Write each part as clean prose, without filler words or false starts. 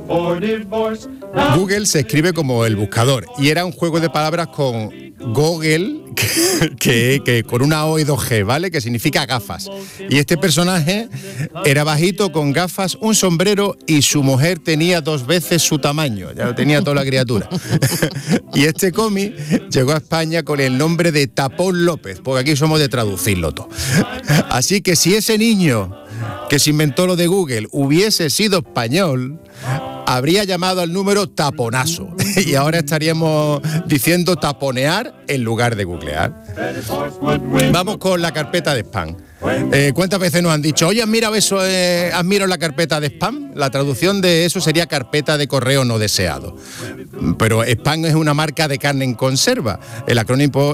Google se escribe como el buscador y era un juego de palabras con Google, que con una O y 2G, ¿vale? Que significa gafas. Y este personaje era bajito, con gafas, un sombrero y su mujer tenía 2 veces su tamaño. Ya lo tenía toda la criatura. Y este cómic llegó a España con el nombre de Tapón López, porque aquí somos de traducirlo todo. Así que si ese niño que se inventó lo de Google hubiese sido español, habría llamado al número taponazo y ahora estaríamos diciendo taponear en lugar de googlear. Vamos con la carpeta de spam. ¿Cuántas veces nos han dicho, oye, admiro la carpeta de spam? La traducción de eso sería carpeta de correo no deseado. Pero spam es una marca de carne en conserva, el acrónimo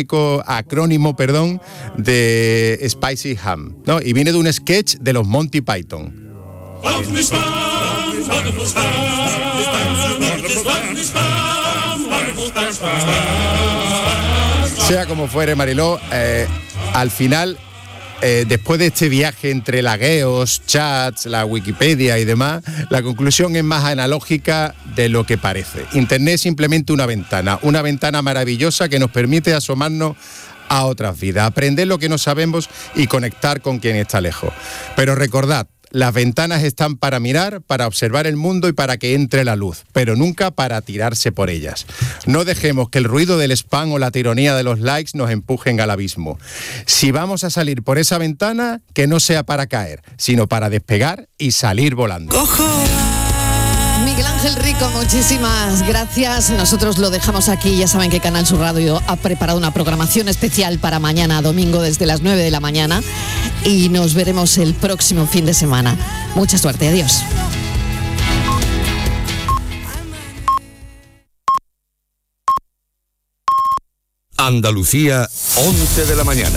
de Spicy Ham, ¿no? Y viene de un sketch de los Monty Python. Sea como fuere, Mariló, al final, después de este viaje entre lagueos, chats, la Wikipedia y demás, la conclusión es más analógica de lo que parece. Internet es simplemente una ventana maravillosa que nos permite asomarnos a otras vidas, aprender lo que no sabemos y conectar con quien está lejos. Pero recordad, las ventanas están para mirar, para observar el mundo y para que entre la luz, pero nunca para tirarse por ellas. No dejemos que el ruido del spam o la tiranía de los likes nos empujen al abismo. Si vamos a salir por esa ventana, que no sea para caer, sino para despegar y salir volando. ¡Ojo! Miguel Ángel Rico, muchísimas gracias. Nosotros lo dejamos aquí. Ya saben que Canal Sur Radio ha preparado una programación especial para mañana domingo desde las 9 de la mañana y nos veremos el próximo fin de semana. Mucha suerte, adiós. Andalucía, 11 de la mañana.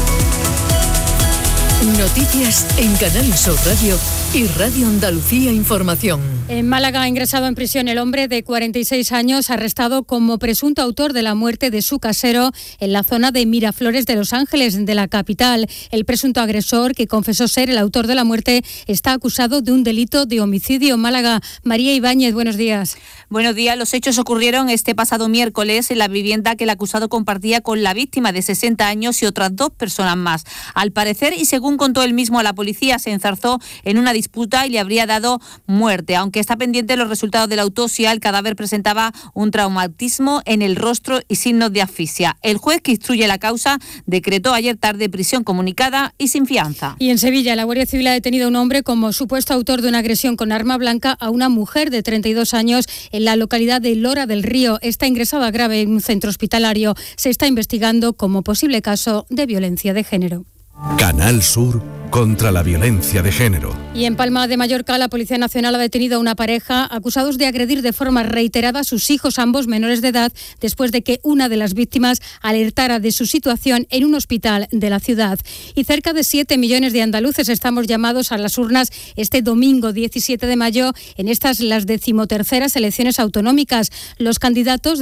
Noticias en Canal Sur Radio y Radio Andalucía Información. En Málaga ha ingresado en prisión el hombre de 46 años arrestado como presunto autor de la muerte de su casero en la zona de Miraflores de Los Ángeles, de la capital. El presunto agresor, que confesó ser el autor de la muerte, está acusado de un delito de homicidio. Málaga, María Ibáñez, buenos días. Buenos días. Los hechos ocurrieron este pasado miércoles en la vivienda que el acusado compartía con la víctima de 60 años y otras 2 personas más. Al parecer, y según contó él mismo a la policía, se enzarzó en una disputa y le habría dado muerte. Aunque está pendiente los resultados de la autopsia, el cadáver presentaba un traumatismo en el rostro y signos de asfixia. El juez que instruye la causa decretó ayer tarde prisión comunicada y sin fianza. Y en Sevilla, la Guardia Civil ha detenido a un hombre como supuesto autor de una agresión con arma blanca a una mujer de 32 años en la localidad de Lora del Río. Está ingresada grave en un centro hospitalario. Se está investigando como posible caso de violencia de género. Canal Sur contra la violencia de género. Y en Palma de Mallorca, la Policía Nacional ha detenido a una pareja acusados de agredir de forma reiterada a sus hijos, ambos menores de edad, después de que una de las víctimas alertara de su situación en un hospital de la ciudad. Y cerca de 7 millones de andaluces estamos llamados a las urnas este domingo 17 de mayo en estas las 13º elecciones autonómicas. Los candidatos